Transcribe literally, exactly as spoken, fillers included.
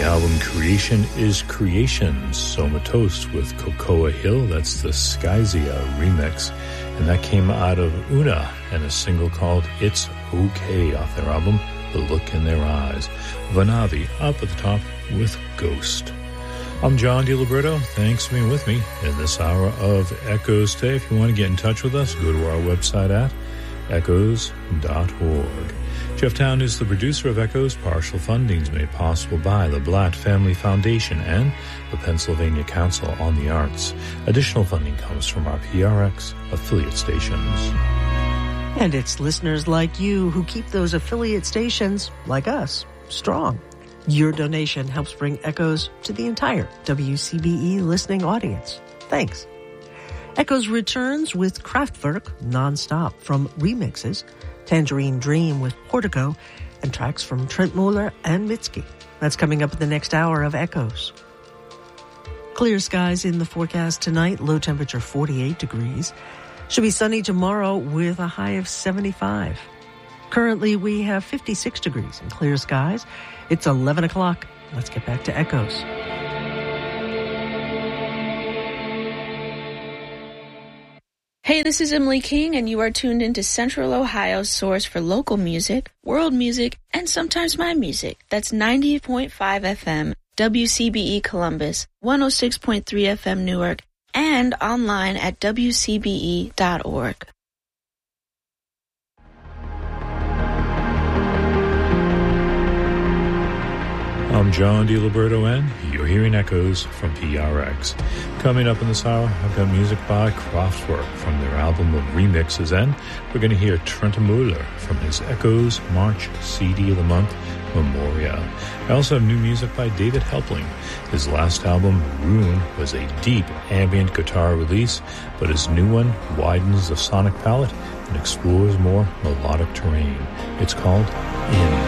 album Creation is Creation, Somatos with Cocoa Hill. That's the Skyzia remix. And that came out of Una and a single called It's Okay off their album The Look in Their Eyes. Vanavi up at the top with Ghost. I'm John DiLiberto. Thanks for being with me in this hour of Echoes today. If you want to get in touch with us, go to our website at echoes dot org. Jeff Town is the producer of Echoes. Partial funding is made possible by the Blatt Family Foundation and the Pennsylvania Council on the Arts. Additional funding comes from our P R X affiliate stations. And it's listeners like you who keep those affiliate stations, like us, strong. Your donation helps bring Echoes to the entire W C B E listening audience. Thanks. Echoes returns with Kraftwerk nonstop from remixes, Tangerine Dream with Portico, and tracks from Trent Muller and Mitski. That's coming up in the next hour of Echoes. Clear skies in the forecast tonight, low temperature forty-eight degrees. Should be sunny tomorrow with a high of seventy-five. Currently, we have fifty-six degrees and clear skies. It's eleven o'clock. Let's get back to Echoes. Hey, this is Emily King, and you are tuned into Central Ohio's source for local music, world music, and sometimes my music. That's ninety point five F M, W C B E Columbus, one oh six point three F M Newark, and online at W C B E dot org. I'm John DiLiberto, and you're hearing Echoes from P R X. Coming up in this hour, I've got music by Kraftwerk from their album of remixes, and we're going to hear Trent Muller from his Echoes March C D of the Month, Memoria. I also have new music by David Helpling. His last album, Rune, was a deep ambient guitar release, but his new one widens the sonic palette and explores more melodic terrain. It's called In.